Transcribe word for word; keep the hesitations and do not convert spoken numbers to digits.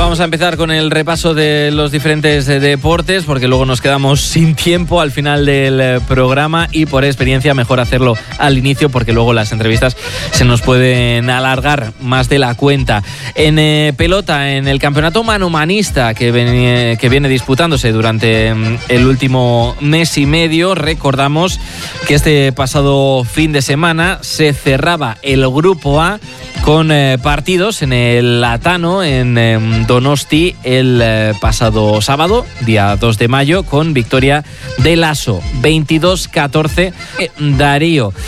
Vamos a empezar con el repaso de los diferentes deportes, porque luego nos quedamos sin tiempo al final del programa y por experiencia mejor hacerlo al inicio, porque luego las entrevistas se nos pueden alargar más de la cuenta. En eh, pelota, en el campeonato manomanista que viene, que viene disputándose durante el último mes y medio, recordamos que este pasado fin de semana se cerraba el grupo A con eh, partidos en el Atano, en eh, Donosti, el eh, pasado sábado, día dos de mayo, con victoria del Lasso, veintidós catorce. Darío.